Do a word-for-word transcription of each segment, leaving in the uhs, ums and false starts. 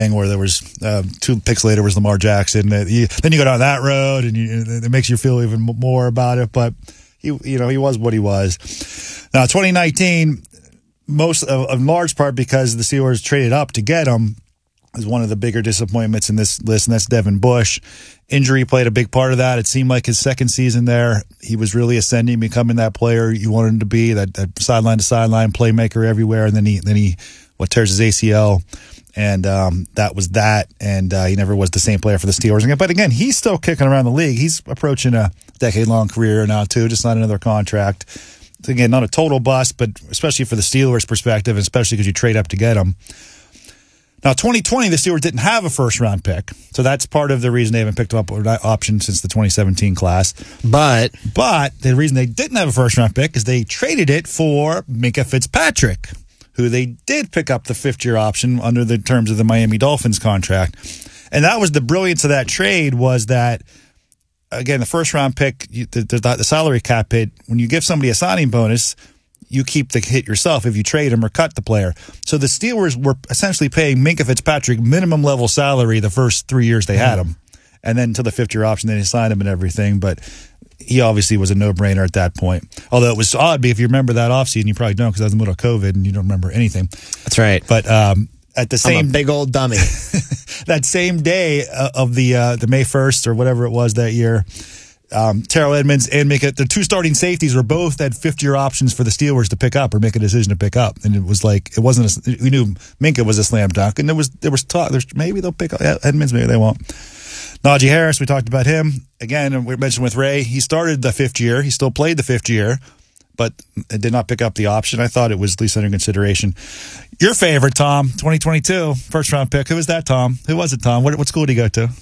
where there was uh, two picks later was Lamar Jackson. Uh, you, then you go down that road, and you, it makes you feel even more about it. But he, you know, he was what he was. Now, twenty nineteen, most of, in large part because the Steelers traded up to get him, is one of the bigger disappointments in this list, and that's Devin Bush. Injury played a big part of that. It seemed like his second season there, he was really ascending, becoming that player you wanted him to be, that, that sideline to sideline playmaker everywhere. And then he, then he, what tears his A C L. And um, that was that, and uh, he never was the same player for the Steelers again. But again, he's still kicking around the league. He's approaching a decade-long career now, too, just not another contract. Again, not a total bust, but especially for the Steelers' perspective, especially because you trade up to get him. Now, twenty twenty, the Steelers didn't have a first-round pick, so that's part of the reason they haven't picked up an option since the twenty seventeen class. But but the reason they didn't have a first-round pick is they traded it for Minkah Fitzpatrick, who they did pick up the fifth-year option under the terms of the Miami Dolphins contract. And that was the brilliance of that trade, was that, again, the first-round pick, the, the, the salary cap hit, when you give somebody a signing bonus, you keep the hit yourself if you trade him or cut the player. So the Steelers were essentially paying Minkah Fitzpatrick minimum level salary the first three years they had him. And then until the fifth-year option, then they signed him and everything. But he obviously was a no-brainer at that point. Although it was odd, if you remember that offseason, you probably don't because that was in the middle of COVID and you don't remember anything. That's right. But um, at the same... I'm a big old dummy. that same day uh, of the uh, the May first or whatever it was that year, um, Terrell Edmonds and Minkah, the two starting safeties were both had fifth-year options for the Steelers to pick up or make a decision to pick up. And it was like, it wasn't, a, we knew Minkah was a slam dunk. And there was, there was talk, there's, maybe they'll pick up Edmonds, maybe they won't. Najee Harris, we talked about him. Again, we mentioned with Ray, he started the fifth year. He still played the fifth year, but did not pick up the option. I thought it was at least under consideration. Your favorite, Tom, twenty twenty-two, first-round pick. Who was that, Tom? Who was it, Tom? What, what school did he go to?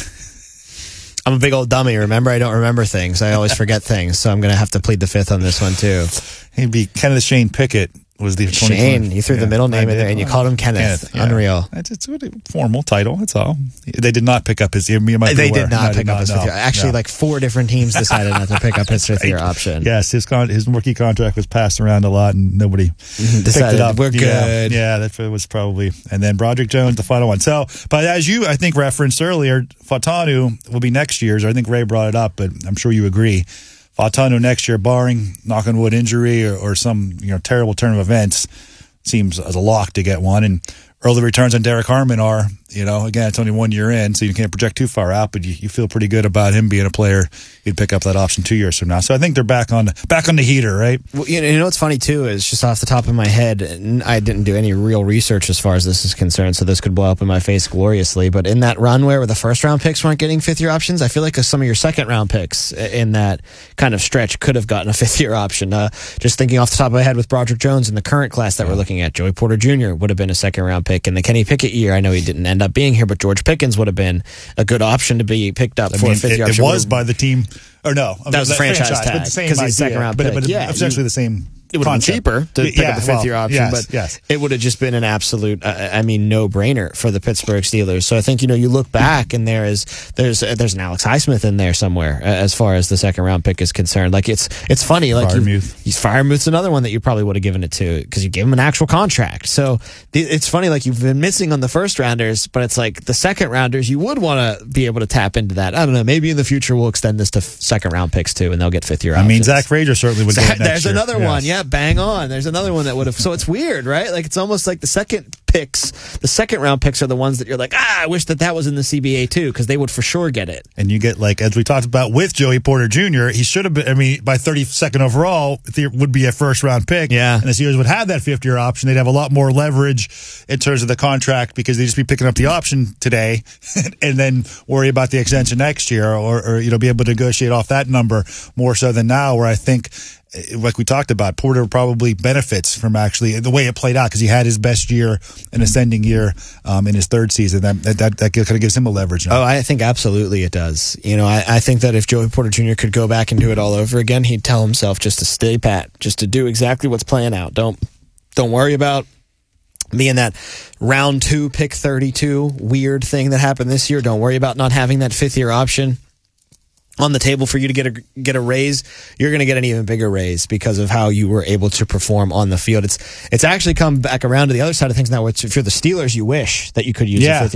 I'm a big old dummy. Remember, I don't remember things. I always forget things, so I'm going to have to plead the fifth on this one, too. He'd be Kenneth Shane Pickett. Was the Shane, you threw yeah, the middle name in there and you called him Kenneth. Kenneth yeah. Unreal. It's, it's a formal title, that's all. They did not pick up his... You might they aware. did not no, pick did up not, his no, fifth year. Actually, no. like four different teams decided not to pick up his fifth right. year option. Yes, his con- his rookie contract was passed around a lot and nobody decided picked it up. We're good. Yeah, yeah, that was probably... And then Broderick Jones, the final one. So, but as you, I think, referenced earlier, Fautanu will be next year's. I think Ray brought it up, but I'm sure you agree. Fautanu next year, barring, knock on wood, injury or, or some you know terrible turn of events, seems as a lock to get one. And early returns on Derek Harmon are, you know, again, it's only one year in, so you can't project too far out, but you, you feel pretty good about him being a player you'd pick up that option two years from now. So I think they're back on back on the heater, right? Well, you know, you know what's funny, too, is just off the top of my head, and I didn't do any real research as far as this is concerned, so this could blow up in my face gloriously, but in that run where the first-round picks weren't getting fifth-year options, I feel like some of your second-round picks in that kind of stretch could have gotten a fifth-year option. Uh, just thinking off the top of my head with Broderick Jones in the current class that we're looking at, Joey Porter Junior would have been a second-round pick. In the Kenny Pickett year, I know he didn't end up being here, but George Pickens would have been a good option to be picked up I for mean, a fifth-year it, option. it was by the team, or no. That was the franchise, franchise tag, because he's second-round pick. But, but yeah, essentially you, the same It would have been cheaper to pick yeah, up the fifth-year well, option, yes, but yes. it would have just been an absolute, uh, I mean, no-brainer for the Pittsburgh Steelers. So I think, you know, you look back and there is there's uh, there's an Alex Highsmith in there somewhere uh, as far as the second-round pick is concerned. Like, it's it's funny. Like Freiermuth. He's Freiermuth's another one that you probably would have given it to because you gave him an actual contract. So the, it's funny, like, you've been missing on the first-rounders, but it's like the second-rounders, you would want to be able to tap into that. I don't know. Maybe in the future we'll extend this to f- second-round picks, too, and they'll get fifth-year options. I mean, Zach Frazier certainly would Zach, get next There's year. another yes. one. Yeah, bang on. There's another one that would have. So it's weird, right? Like, it's almost like the second picks, the second round picks are the ones that you're like, ah, I wish that that was in the C B A too, because they would for sure get it. And you get, like, as we talked about with Joey Porter Junior, he should have been, I mean, by thirty-second overall, there would be a first round pick. Yeah. And the Steelers would have that fifth year option. They'd have a lot more leverage in terms of the contract because they'd just be picking up the option today and then worry about the extension next year or, or, you know, be able to negotiate off that number more so than now, where I think, like we talked about, Porter probably benefits from actually the way it played out because he had his best year, an ascending year um, in his third season. That that, that, that kind of gives him a leverage now. Oh, I think absolutely it does. You know, I, I think that if Joey Porter Junior could go back and do it all over again, he'd tell himself just to stay pat, just to do exactly what's playing out. Don't don't worry about being that round two, pick thirty-two weird thing that happened this year. Don't worry about not having that fifth year option. on the table for you to get a get a raise, you're going to get an even bigger raise because of how you were able to perform on the field. It's it's actually come back around to the other side of things now, which if you're the Steelers, you wish that you could use yeah. a fifth